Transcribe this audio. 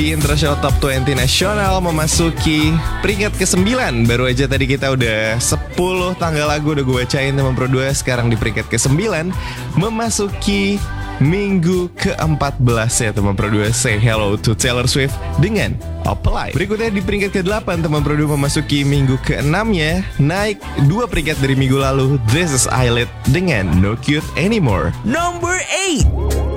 Di International Top 20 Nasional memasuki peringkat ke-9. Baru aja tadi kita udah 10 tanggal lagu udah gue bacain teman Pro 2. Sekarang di peringkat ke-9 memasuki minggu ke-14 ya teman Pro 2. Say hello to Taylor Swift dengan Apply. Berikutnya di peringkat ke-8 teman Pro 2 memasuki minggu ke-6 ya. Naik 2 peringkat dari minggu lalu. This is Eyelid dengan No Cute Anymore. Number 8.